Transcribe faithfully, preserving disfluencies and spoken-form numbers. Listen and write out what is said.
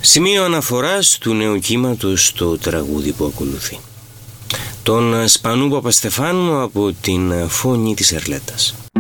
Σημείο αναφοράς του νέου κύματος στο τραγούδι που ακολουθεί. Τον Σπανού Παπαστεφάνου από την Φωνή της Ερλέτας.